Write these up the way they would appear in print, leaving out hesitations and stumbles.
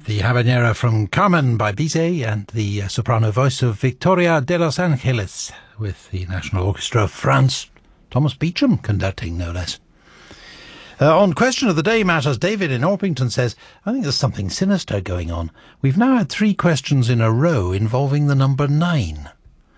The habanera from Carmen by Bizet and the soprano voice of Victoria de los Angeles with the National Orchestra of France. Thomas Beecham conducting, no less. On Question of the Day Matters, David in Orpington says, I think there's something sinister going on. We've now had 3 questions in a row involving the number 9.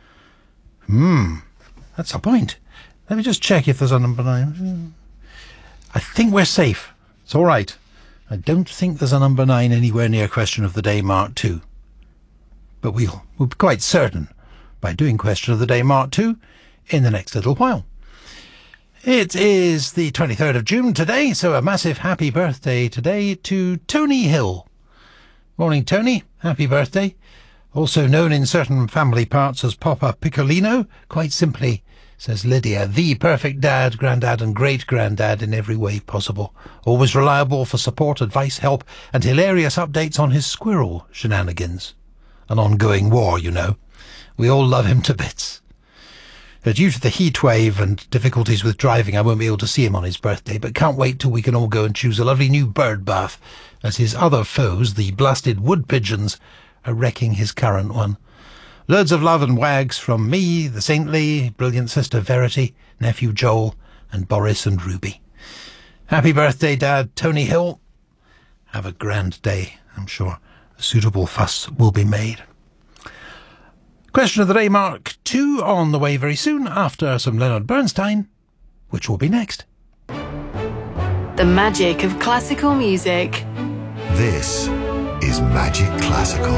That's a point. Let me just check if there's a number 9. I think we're safe. It's all right. I don't think there's a number 9 anywhere near Question of the Day Mark 2. But we'll be quite certain by doing Question of the Day Mark 2 in the next little while. It is the 23rd of June today, so a massive happy birthday today to Tony Hill. Morning, Tony. Happy birthday. Also known in certain family parts as Papa Piccolino, quite simply, says Lydia, the perfect dad, granddad and great-granddad in every way possible. Always reliable for support, advice, help and hilarious updates on his squirrel shenanigans. An ongoing war, you know. We all love him to bits. Due to the heat wave and difficulties with driving, I won't be able to see him on his birthday, but can't wait till we can all go and choose a lovely new bird bath, as his other foes, the blasted wood pigeons, are wrecking his current one. Loads of love and wags from me, the saintly, brilliant sister Verity, nephew Joel, and Boris and Ruby. Happy birthday, Dad, Tony Hill. Have a grand day, I'm sure. A suitable fuss will be made. Question of the Day Mark 2 on the way very soon after some Leonard Bernstein, which will be next. The magic of classical music. This is Magic Classical.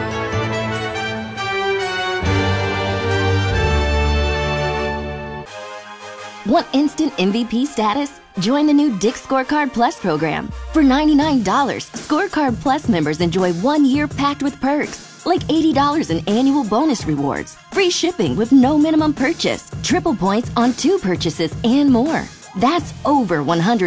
Want instant MVP status? Join the new Dick's Scorecard Plus program. For $99, Scorecard Plus members enjoy 1 year packed with perks, like $80 in annual bonus rewards, free shipping with no minimum purchase, triple points on 2 purchases, and more. That's over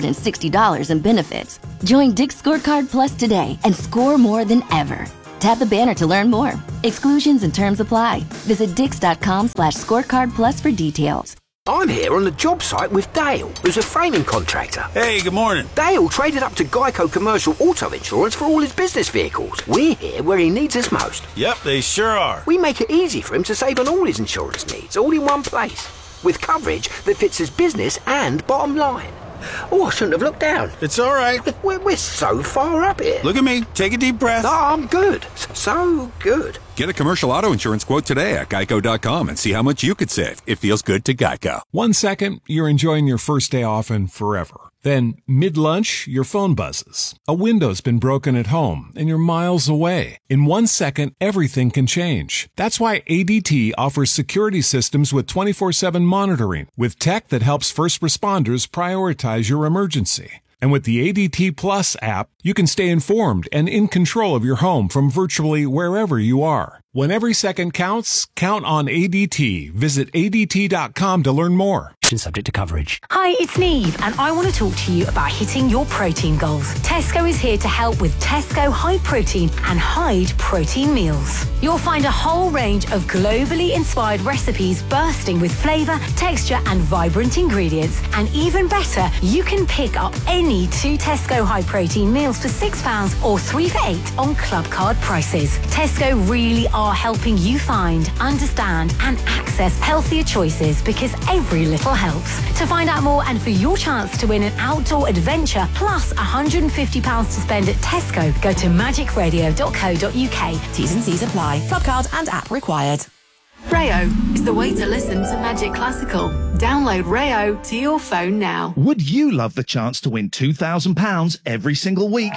$160 in benefits. Join Dick's Scorecard Plus today and score more than ever. Tap the banner to learn more. Exclusions and terms apply. Visit dix.com/scorecard plus for details. I'm here on the job site with Dale, who's a framing contractor. Hey, good morning. Dale traded up to Geico Commercial Auto Insurance for all his business vehicles. We're here where he needs us most. Yep, they sure are. We make it easy for him to save on all his insurance needs, all in one place, with coverage that fits his business and bottom line. Oh, I shouldn't have looked down. It's all right. We're so far up here. Look at me. Take a deep breath. No, I'm good. So good. Get a commercial auto insurance quote today at geico.com and see how much you could save. It feels good to Geico. 1 second, you're enjoying your first day off and forever. Then, mid-lunch, your phone buzzes. A window's been broken at home, and you're miles away. In 1 second, everything can change. That's why ADT offers security systems with 24/7 monitoring, with tech that helps first responders prioritize your emergency. And with the ADT Plus app, you can stay informed and in control of your home from virtually wherever you are. When every second counts, count on ADT. Visit ADT.com to learn more. Subject to coverage. Hi, it's Neve, and I want to talk to you about hitting your protein goals. Tesco is here to help with Tesco High Protein and Hyde Protein Meals. You'll find a whole range of globally inspired recipes bursting with flavour, texture and vibrant ingredients. And even better, you can pick up any 2 Tesco High Protein meals for £6 or 3 for £8 on club card prices. Tesco really are helping you find, understand and access healthier choices, because every little helps. To find out more and for your chance to win an outdoor adventure plus £150 to spend at Tesco, go to magicradio.co.uk. T's and C's apply. Club card and app required. Rayo is the way to listen to Magic Classical. Download Rayo to your phone now. Would you love the chance to win £2,000 every single week?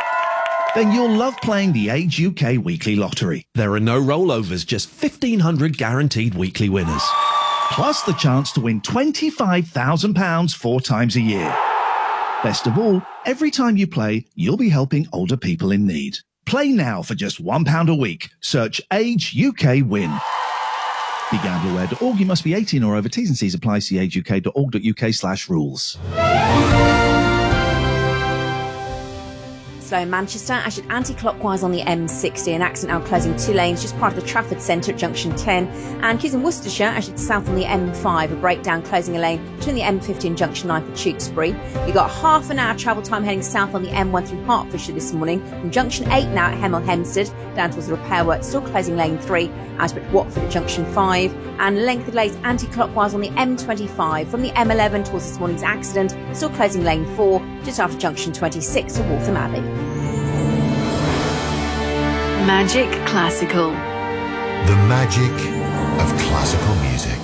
Then you'll love playing the Age UK Weekly Lottery. There are no rollovers, just 1,500 guaranteed weekly winners. Plus the chance to win £25,000 4 times a year. Best of all, every time you play, you'll be helping older people in need. Play now for just £1 a week. Search Age UK Win. BeGambleAware.org. You must be 18 or over. T's and C's apply. See ageuk.org.uk/rules. slow in Manchester, as you're anti-clockwise on the M60. An accident now closing 2 lanes just part of the Trafford Centre at junction 10. And keys in Worcestershire, as you're south on the M5. A breakdown closing a lane between the M50 and junction 9 for Tewkesbury. You've got half an hour travel time heading south on the M1 through Hertfordshire this morning. From junction 8 now at Hemel Hempstead, down towards the repair work, still closing lane 3. Asbridge Watford at junction 5. And length of delays anti-clockwise on the M25 from the M11 towards this morning's accident, still closing lane 4 just after junction 26 to Waltham Abbey. Magic Classical. The magic of classical music.